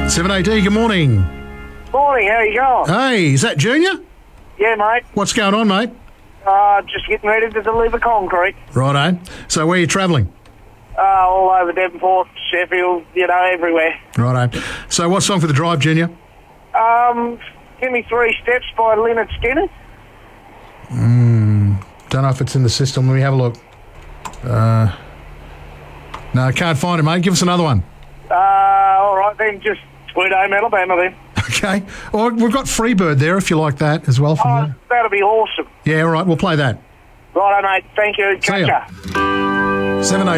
7AD, good morning. Morning, how you going? Hey, is that Junior? Yeah, mate. What's going on, mate? Just getting ready to deliver concrete. Righto. So where are you travelling? All over Devonport, Sheffield, everywhere. Righto. So what song for the drive, Junior? Give me 3 Steps by Leonard Skinner. Don't know if it's in the system. Let me have a look. No, I can't find it, mate. Give us another one. All right, then just Sweet Home Alabama then. Okay. Or we've got Freebird there if you like that as well. From there. That'll be awesome. Yeah, all right. We'll play that. Righto, mate. Thank you. See ya. Catch ya. 7AD.